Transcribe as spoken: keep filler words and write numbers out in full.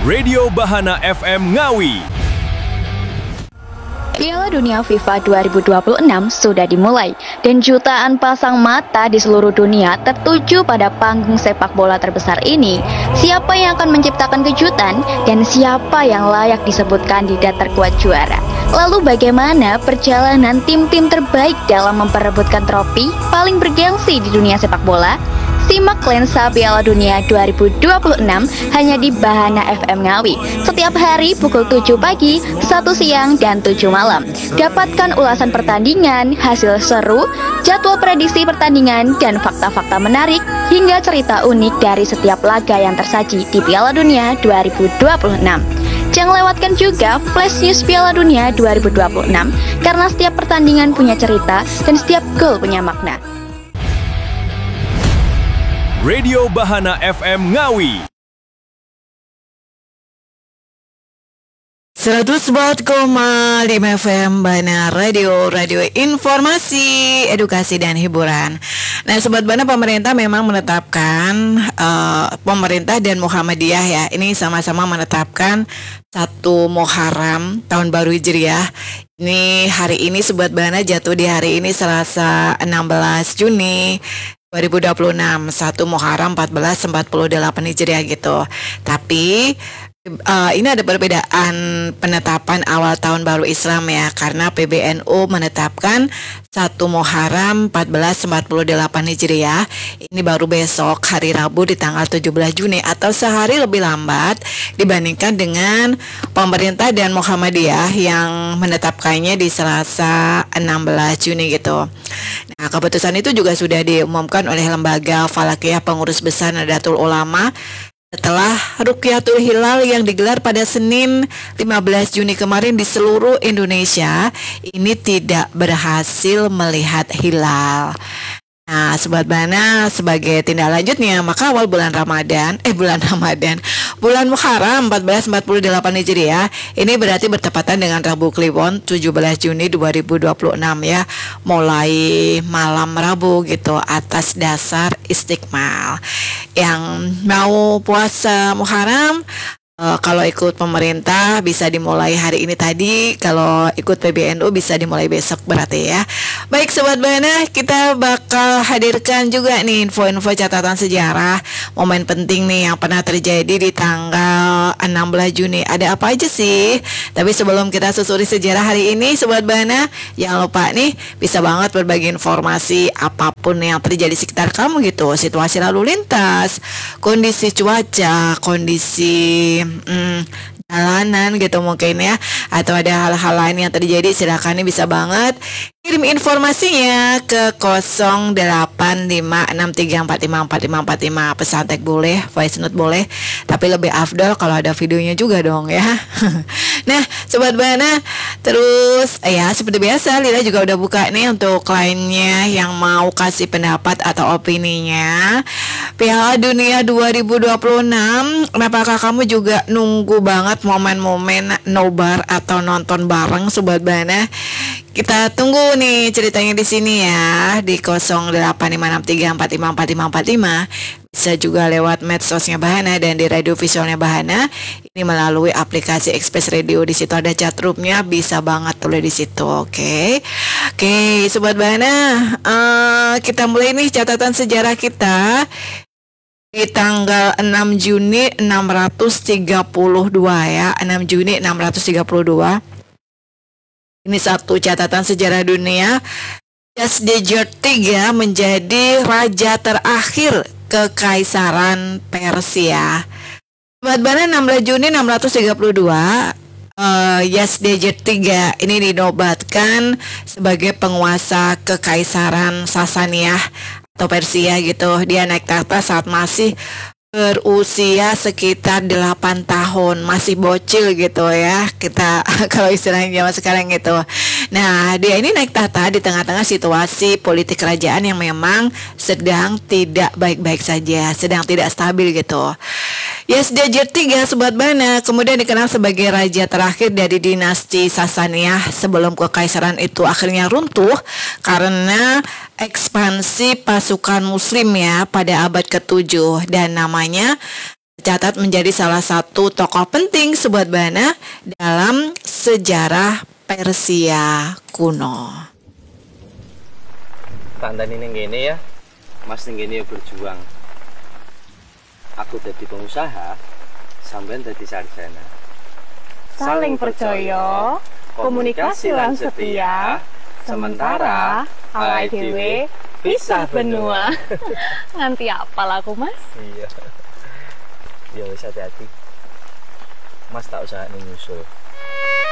Radio Bahana F M Ngawi. Piala Dunia FIFA dua ribu dua puluh enam sudah dimulai dan jutaan pasang mata di seluruh dunia tertuju pada panggung sepak bola terbesar ini. Siapa yang akan menciptakan kejutan dan siapa yang layak disebut kandidat terkuat juara? Lalu bagaimana perjalanan tim-tim terbaik dalam memperebutkan trofi paling bergengsi di dunia sepak bola? Simak lensa Piala Dunia dua ribu dua puluh enam hanya di Bahana F M Ngawi. Setiap hari pukul tujuh pagi, satu siang, dan tujuh malam. Dapatkan ulasan pertandingan, hasil seru, jadwal prediksi pertandingan, dan fakta-fakta menarik hingga cerita unik dari setiap laga yang tersaji di Piala Dunia dua ribu dua puluh enam. Jangan lewatkan juga Flash News Piala Dunia dua ribu dua puluh enam karena setiap pertandingan punya cerita dan setiap gol punya makna. Radio Bahana F M Ngawi. seratus empat koma lima F M Bahana Radio, radio informasi, edukasi dan hiburan. Nah, Sobat Bahana, pemerintah memang menetapkan uh, pemerintah dan Muhammadiyah ya, ini sama-sama menetapkan satu Muharram tahun baru Hijriah. Ini hari ini Sobat Bahana jatuh di hari ini Selasa enam belas Juni dua ribu dua puluh enam, satu Muharram seribu empat ratus empat puluh delapan Hijriah gitu. Tapi Uh, ini ada perbedaan penetapan awal tahun baru Islam ya, karena P B N U menetapkan satu Muharram seribu empat ratus empat puluh delapan Hijriah. Ini baru besok hari Rabu di tanggal tujuh belas Juni atau sehari lebih lambat dibandingkan dengan pemerintah dan Muhammadiyah yang menetapkannya di Selasa enam belas Juni gitu. Nah, keputusan itu juga sudah diumumkan oleh Lembaga Falakiyah Pengurus Besar Nahdlatul Ulama setelah Rukyatul Hilal yang digelar pada Senin lima belas Juni kemarin di seluruh Indonesia ini tidak berhasil melihat hilal. Nah, Sobat Bahana, sebagai tindak lanjutnya, maka awal bulan Ramadan, eh bulan Ramadan, bulan Muharram seribu empat ratus empat puluh delapan Hijriah, ini berarti bertepatan dengan Rabu Kliwon tujuh belas Juni dua ribu dua puluh enam ya, mulai malam Rabu gitu, atas dasar istiqmal. Yang mau puasa Muharram, Uh, kalau ikut pemerintah bisa dimulai hari ini tadi, kalau ikut P B N U bisa dimulai besok berarti ya. Baik Sobat Bahana, kita bakal hadirkan juga nih info-info catatan sejarah, momen penting nih yang pernah terjadi di tanggal enam belas Juni. Ada apa aja sih? Tapi sebelum kita susuri sejarah hari ini, Sobat Bahana, jangan lupa nih bisa banget berbagi informasi apapun yang terjadi di sekitar kamu gitu, situasi lalu lintas, kondisi cuaca, kondisi Hmm, jalanan gitu mungkin ya, atau ada hal-hal lain yang terjadi, silakan nih bisa banget kirim informasinya ke nol delapan lima enam tiga empat lima empat lima empat lima. Pesan tag boleh, voice note boleh, tapi lebih afdol kalau ada videonya juga dong ya. Nah, Sobat Bahana, terus ya seperti biasa Lila juga udah buka nih untuk kliennya yang mau kasih pendapat atau opininya Piala Dunia dua ribu dua puluh enam. Apakah kamu juga nunggu banget momen-momen nobar atau nonton bareng Sobat Bahana? Kita tunggu nih ceritanya di sini ya, di nol delapan lima enam tiga empat lima empat lima empat lima. Bisa juga lewat medsosnya Bahana dan di radio visualnya Bahana. Ini melalui aplikasi Express Radio, di situ ada chatroomnya, bisa banget tulis di situ. Oke, oke Sobat Bahana, uh, kita mulai nih catatan sejarah kita di tanggal enam Juni enam ratus tiga puluh dua ya, enam Juni enam ratus tiga puluh dua. Ini satu catatan sejarah dunia. Yazdegerd ketiga menjadi raja terakhir Kekaisaran Persia. Sobat Bahana, enam belas Juni enam ratus tiga puluh dua, uh, Yazdegerd ketiga ini dinobatkan sebagai penguasa Kekaisaran Sasaniyah atau Persia gitu. Dia naik tahta saat masih berusia sekitar delapan tahun, masih bocil gitu ya kita kalau istilahnya zaman sekarang gitu. Nah, dia ini naik tahta di tengah-tengah situasi politik kerajaan yang memang sedang tidak baik-baik saja, sedang tidak stabil gitu. Yazdegerd ketiga, Sobat Bahana, kemudian dikenal sebagai raja terakhir dari dinasti Sasaniyah sebelum kekaisaran itu akhirnya runtuh karena ekspansi pasukan muslim ya pada abad ketujuh, dan namanya tercatat menjadi salah satu tokoh penting Sobat Bana dalam sejarah Persia kuno. Tandani ning kene ya, Mas ning kene berjuang. Aku jadi pengusaha, sampean jadi sarjana. Saling percaya, komunikasi lan setia, sementara awake dhewe pisah benua. Nganti apal aku, Mas? Iya. Ya wis hati-hati. Mas tak usah nyusul.